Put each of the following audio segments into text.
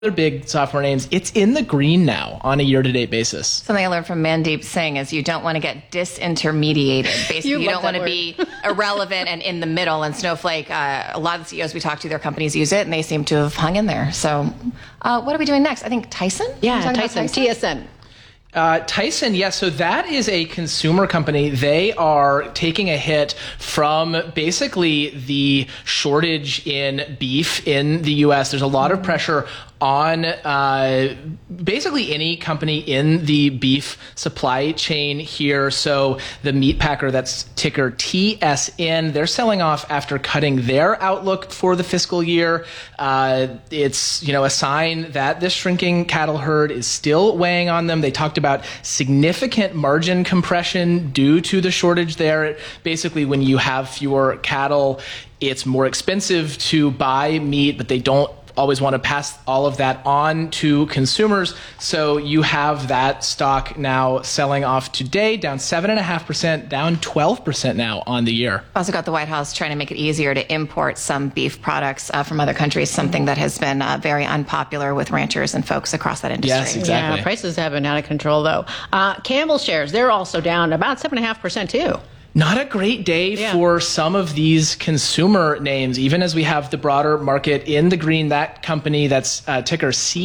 big software names, it's in the green now on a year-to-date basis. Something I learned from Mandeep Singh is you don't want to get disintermediated. Basically, you don't want to be irrelevant and in the middle. And Snowflake, a lot of the CEOs we talk to, their companies use it, and they seem to have hung in there. So what are we doing next? I think Tyson? Yeah, Tyson, TSN. Tyson, yeah, so that is a consumer company. They are taking a hit from basically the shortage in beef in the U.S. There's a lot of pressure on basically any company in the beef supply chain here. So the meat packer, that's ticker TSN, they're selling off after cutting their outlook for the fiscal year. It's, a sign that this shrinking cattle herd is still weighing on them. They talked about significant margin compression due to the shortage there. Basically, when you have fewer cattle, it's more expensive to buy meat, but they don't always want to pass all of that on to consumers. So you have that stock now selling off today, down 7.5%, down 12% now on the year. Also got the White House trying to make it easier to import some beef products from other countries, something that has been very unpopular with ranchers and folks across that industry. Yes, exactly. Yeah, prices have been out of control, though. Campbell shares, they're also down about 7.5% too. Not a great day for some of these consumer names, even as we have the broader market in the green. That company, that's ticker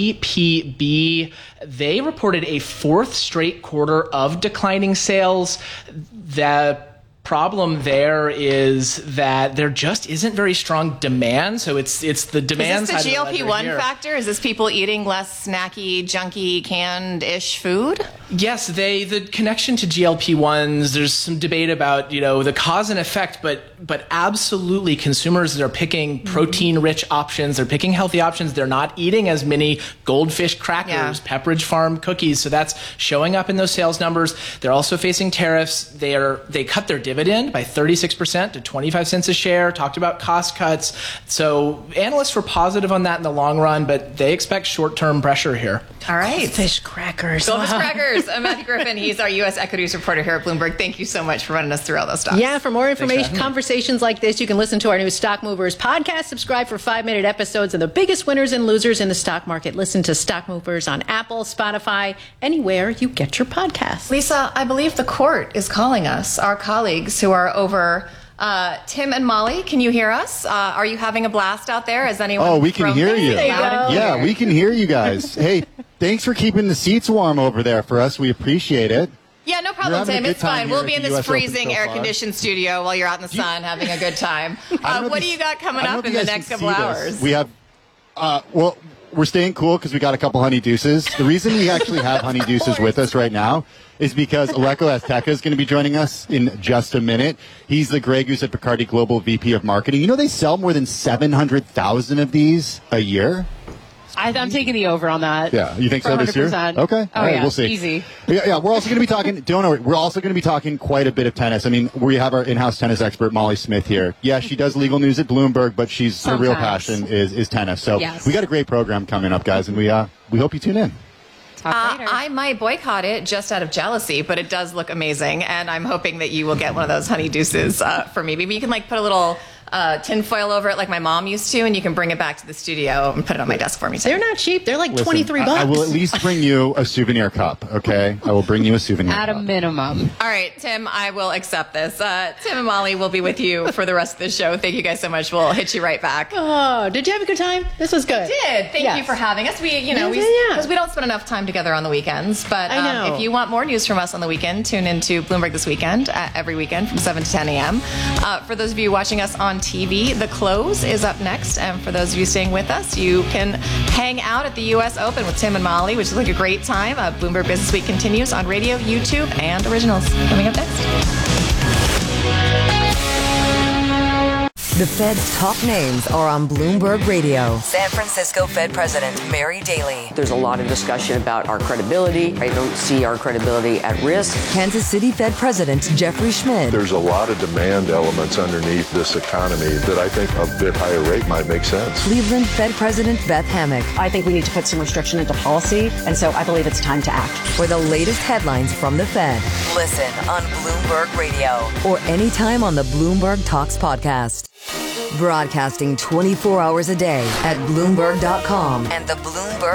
CPB, they reported a fourth straight quarter of declining sales. The problem there is that there just isn't very strong demand. So it's the demand side. Is this the GLP-1 factor? Is this people eating less snacky, junky, canned-ish food? Yes, the connection to GLP-1s, there's some debate about, the cause and effect, but absolutely consumers are picking protein-rich options. They're picking healthy options. They're not eating as many Goldfish crackers, Pepperidge Farm cookies. So that's showing up in those sales numbers. They're also facing tariffs. They cut their dividend by 36% to 25 cents a share, talked about cost cuts. So analysts were positive on that in the long run, but they expect short-term pressure here. All right. Goldfish crackers. Goldfish crackers. I'm Matthew Griffin. He's our U.S. equities reporter here at Bloomberg. Thank you so much for running us through all those stocks. Yeah, for more information, conversations like this, you can listen to our new Stock Movers podcast. Subscribe for 5-minute episodes of the biggest winners and losers in the stock market. Listen to Stock Movers on Apple, Spotify, anywhere you get your podcasts. Lisa, I believe the court is calling us, our colleagues who are over... Tim and Molly, can you hear us? Are you having a blast out there? Is anyone? Oh, we can hear you. Yeah, we can hear you guys. Hey, thanks for keeping the seats warm over there for us. We appreciate it. Yeah, no problem, Tim. It's fine. We'll be in this freezing air-conditioned studio while you're out in the sun having a good time. What do you got coming up in the next couple hours? We have, we're staying cool because we got a couple honey deuces. The reason we actually have honey deuces with us right now is because Aleko Azteca is going to be joining us in just a minute. He's the Grey Goose at Bacardi Global VP of Marketing. They sell more than 700,000 of these a year? I'm taking the over on that. Yeah, you think so this year? Okay. All right, we'll see. Easy. Yeah, we're also going to be talking, don't worry, we're also going to be talking quite a bit of tennis. I mean, we have our in-house tennis expert, Molly Smith, here. Yeah, she does legal news at Bloomberg, but her real passion is tennis. So we got a great program coming up, guys, and we hope you tune in. I might boycott it just out of jealousy, but it does look amazing, and I'm hoping that you will get one of those honey deuces for me. Maybe you can put a little tinfoil over it like my mom used to, and you can bring it back to the studio and put it on my desk for me too. They're not cheap. They're like $23. I will at least bring you a souvenir cup, okay? I will bring you a souvenir cup. At a minimum. All right, Tim, I will accept this. Tim and Molly will be with you for the rest of the show. Thank you guys so much. We'll hit you right back. Oh, did you have a good time? This was good. I did. Thank you for having us. Because we don't spend enough time together on the weekends, but if you want more news from us on the weekend, tune into Bloomberg This Weekend every weekend from 7 to 10 a.m. For those of you watching us on TV, the close is up next, and for those of you staying with us, you can hang out at the U.S. Open with Tim and Molly, which is a great time. Bloomberg Business Week continues on radio, YouTube, and Originals. Coming up next. The Fed's top names are on Bloomberg Radio. San Francisco Fed President Mary Daly. There's a lot of discussion about our credibility. I don't see our credibility at risk. Kansas City Fed President Jeffrey Schmidt. There's a lot of demand elements underneath this economy that I think a bit higher rate might make sense. Cleveland Fed President Beth Hammack. I think we need to put some restriction into policy, and so I believe it's time to act. For the latest headlines from the Fed, listen on Bloomberg Radio or anytime on the Bloomberg Talks podcast. Broadcasting 24 hours a day at Bloomberg.com and the Bloomberg